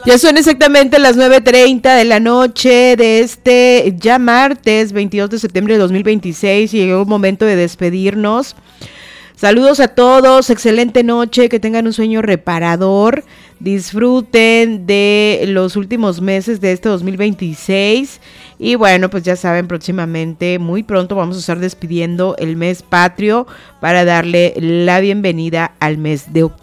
Ya son exactamente las 9:30 de la noche de este ya martes 22 de septiembre de 2026 y llegó el momento de despedirnos. Saludos a todos, excelente noche, que tengan un sueño reparador, disfruten de los últimos meses de este 2026 y bueno, pues ya saben, próximamente, muy pronto vamos a estar despidiendo el mes patrio para darle la bienvenida al mes de octubre.